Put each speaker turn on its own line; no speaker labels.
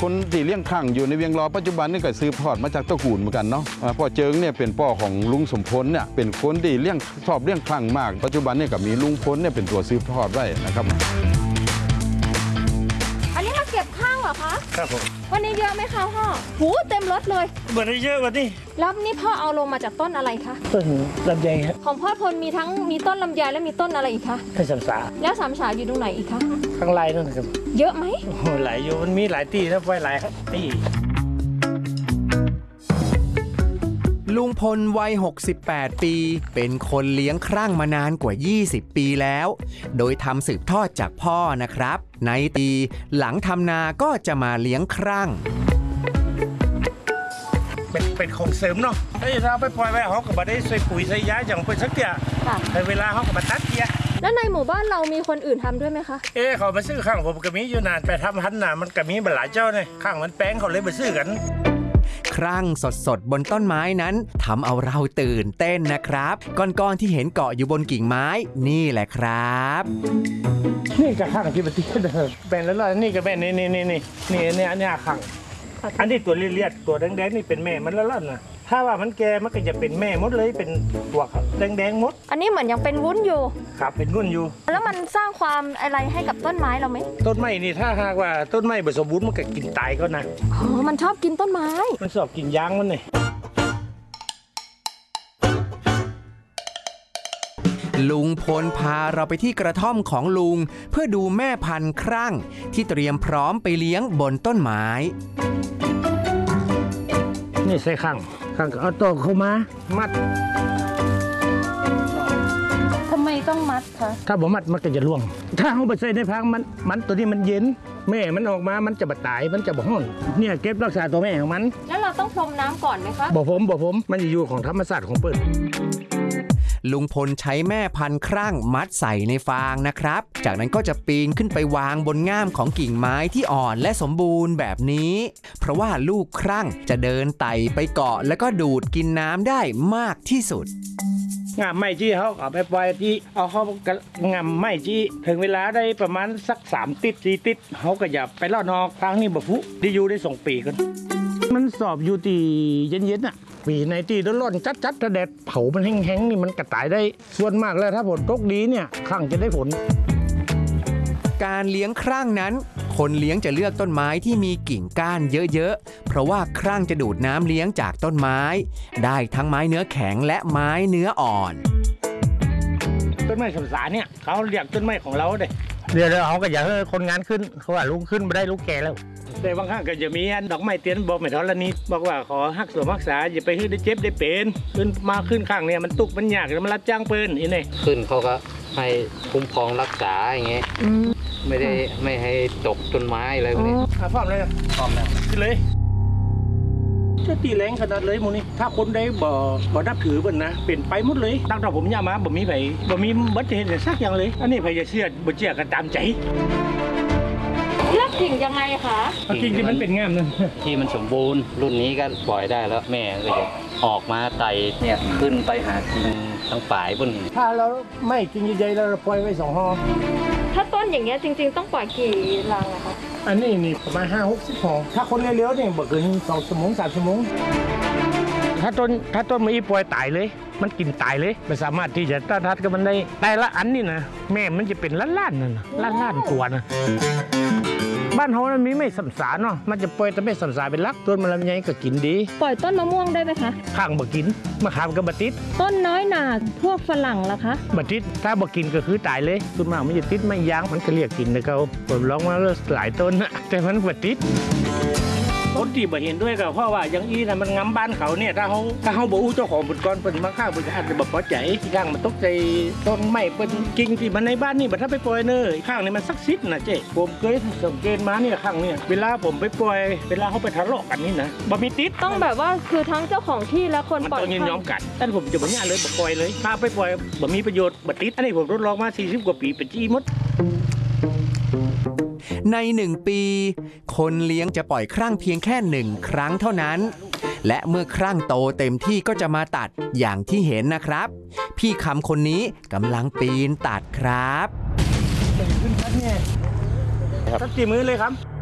คนที่เลี้ยงครั่งอยู่ในเวียงรอปัจจุบันนี่ก็ซื้อพอดมาจากตระกูลเหมือนกันเนาะพ่อเจิงเนี่ยเป็นพ่อของลุงสมพลเนี่ยเป็นคนที่ชอบเลี้ยงครั่งมากปัจจุบันนี่ก็มีลุงพลเนี่ยเป็นตัวซื้อทอดไว้นะครับ
อันนี้มาเก็บข้างเหรอคะ
ครับผม
วันนี้เยอะไหมคะพ่อหูเต็มรถเลย
วันนี้เยอะวันนี้
แล้วนี่พ่อเอาลงมาจากต้นอะไรคะ
ต้นลำไยครับ
ของพ่อพลมีต้นลำไยและมีต้นอะไรอีกคะ
ต้นสามสา
แล้วสามสาอยู่ตรงไหนอีกคะ
ข้างไรนั่นครับ
เยอะไหม
โอ้หลายอยู่มันมีหลายตีนะไว้หลายตี
ลุงพลวัย68 ปีเป็นคนเลี้ยงครั่งมานานกว่า20 ปีแล้วโดยทำสืบทอดจากพ่อนะครับในปีหลังทำนาก็จะมาเลี้ยงครั่ง
เป็นของเสริมเนาะถ้าเราไปปล่อยไว้เขาก็มาได้ใส่ปุ๋ยใส่ยาอย่างเป็นสักเดียในเวลาเขาก็มาตัดเกีย
แล้วในหมู่บ้านเรามีคนอื่นทำด้วยไหมคะ
เขามาซื้อข้างผมก็มีอยู่นานไปทำหันหนามันก็มีหลายเจ้าเนี่ยข้างมันแป้งเขาเลยมาซื้อกัน
ครั่งสดๆบนต้นไม้นั้นทำเอาเราตื่นเต้นนะครับก้อนๆที่เห็นเกาะอยู่บนกิ่งไม้นี่แหละครับ
นี่ก็ข้างที่ปฏิบัติแป้งแล้วนี่ก็แป้งนี่ข้างอันนี้ตัวเลียดตัวแดงๆนี่เป็นแม่มันแล้วนะถ้าว่ามันแก่มันก็จะเป็นแม่มดเลยเป็นตัวแดงๆมด
อันนี้เหมือนยังเป็นวุ้นอยู่
ครับเป็นวุ้นอยู่
แล้วมันสร้างความอะไรให้กับต้นไม้เราไหม
ต้นไม้นี่ถ้าหากว่าต้นไม้ผสมวุ้นมันก็กินตายก็นะ
อ๋อมันชอบกินต้นไม้
มันชอบกินยางมันเลย
ลุงพลพาเราไปที่กระท่อมของลุงเพื่อดูแม่พันธุ์ครั่งที่เตรียมพร้อมไปเลี้ยงบนต้นไม้
นี่ใส่ข้างเอาตัวเข้ามามัด
ทำไมต้องมัดคะ
ถ้าบ่มัดมันก็จะร่วงถ้าเอาไปใส่ในพังมันตัวนี้มันเย็นแม่มันออกมามันจะบาดตายมันจะบ่ห้อนเนี่ยเก็บรักษาตัวแม่ของมัน
แล้วเราต้องพรมน้ำก่อนไหมคะ
บ่ผมมันจะอยู่ของธรรมชาติของเปิ้ล
ลุงพลใช้แม่พันธุ์ครั่งมัดใส่ในฟางนะครับจากนั้นก็จะปีนขึ้นไปวางบนง่ามของกิ่งไม้ที่อ่อนและสมบูรณ์แบบนี้เพราะว่าลูกครั่งจะเดินไต่ไปเกาะแล้วก็ดูดกินน้ำได้มากที่สุด
งามไม้จี้เขาเอาไปปล่อยที่เอาเขางามไม้จี้ถึงเวลาได้ประมาณสัก3 ติด 4 ติดเขาก็อย่าไปล่อนอกทางนี้บ่ฟุได้อยู่ได้2 ปีกันมันสอบอยู่ที่เย็นๆน่ะปีในที่ร้อนจัดถ้าแดดเผามันแห้งๆนี่มันกระต่ายได้ส่วนมากแล้วถ้าฝนตกดีเนี่ยครั่งจะได้ผล
การเลี้ยงครั่งนั้นคนเลี้ยงจะเลือกต้นไม้ที่มีกิ่งก้านเยอะๆเพราะว่าครั่งจะดูดน้ำเลี้ยงจากต้นไม้ได้ทั้งไม้เนื้อแข็งและไม้เนื้ออ่อน
ต้นไม้สมสารเนี่ยเขาเรียกต้นไม้ของเราเดี๋ยวเขาก็อยากให้คนงานขึ้นเขาว่าลุกขึ้นไม่ได้ลุกแก่แล้วแต่บางครั้งก็จะมีดอกไม้เตี้ยนบอกไม่ทอดละนี้บอกว่าขอฮักสวมรักษาอย่าไปขึ้นได้เจ็บได้เป็นขึ้นมาขึ้นข้างเนี่ยมันตุกมันยากแล้วมันรับจ้างเปิ้ลอีนี่
ขึ้นเขาก็ให้คุ้มครองรักษาอย่างเงี้ยไม่ให้ตกต้นไม้อะไรพวกนี้
พร้อมเลย
พร้อมแล้ว
ขึ้นเลยจะตีแรงขนาดเลยมูนี่ถ้าคนได้บ่นับถือเปิ้ลนะเป็นไปหมดเลยตั้งแต่ผมย่ามาบ่มีบัตรเห็นสักอย่างเลยอันนี้ไผจะเชื่อบ่เชื่อกันตามใจ
เลือกกิ่งยังไงคะ
กิ่งที่มันเป็นง่ามนั่น
ที่มันสมบูรณ์รุ่นนี้ก็ปล่อยได้แล้วแม่ก็จะออกมาไต่เนี่ยขึ้นไปหากิ่งทั้งป่ายบน
ถ้าเราไม่กิ่งใหญ่ๆเราปล่อยไว้2 ห่อ
ถ้าต้นอย่างเงี้ยจริงๆต้องปล่อยกี่รังอะคะ
อันนี้ประมาณ5-60 ห่อถ้าคนเร็วๆนี่บ่เกิน2 ชั่วโมง 3 ชั่วโมงถ้าต้นมันปล่อยตายเลยมันกินตายเลยไม่สามารถที่จะต้านทานกับมันได้แต่ละอันนี่นะแม่มันจะเป็นล้านๆนั่นนะล้านตัวนะบ้านเขามันมีไม่สัมสาเนาะมันจะปล่อยแต่ไม่สัมสาเป็นลักต้นมะลำไยก็กินดี
ปล่อยต้นมะม่วงได้ไหมคะ
ข้างบ่กินมะขามก็บ่ติด
ต้นน้อยหนาพวกฝรั่งล่ะคะ
บ่ติดถ้าบ่กินก็คือตายเลยต้นมะมันจะติดไม่ยั้งมันก็เรียกกินนะเขาผมลองมาหลายต้นนะแต่มันบ่ติดคนที่บ่เห็นด้วยก็เพราะว่าอย่างอีนะมันงำบ้านเขาเนี่ยถ้าเขาบ่อู้เจ้าของบุญกรเปิ้นมาข้างเปิ้นอาจจะบ่พอใจข้างมันตกใจต้นไม้เปิ้นกิ่งที่มันในบ้านนี่บ่ถ้าไปปล่อยเน้อข้างนี่มันศักดิ์สิทธิ์นะเจ้ผมเคยสังเกตมาเนี่ยข้างเนี่ยเวลาผมไปปล่อยเวลาเขาไปทะเลาะกันนี่นะบ่มีติด
ต้องแบบว่าคือทั้งเจ้าของที่และคนปล่อย
มันต้องยินยอมกันแต่ผมจะบ่ย่าเลยบ่ปล่อยเลยถ้าไปปล่อยบ่มีประโยชน์บ่ติดอันนี้ผมทดลองมา40 กว่าปีเป็นจี้มด
ใน1 ปีคนเลี้ยงจะปล่อยครั่งเพียงแค่1 ครั้งเท่านั้นและเมื่อครั่งโตเต็มที่ก็จะมาตัดอย่างที่เห็นนะครับพี่คำคนนี้กำลังปีนตัดครับ
ขึ้นทัดเนี่ยตัดกี่มือเลยครับ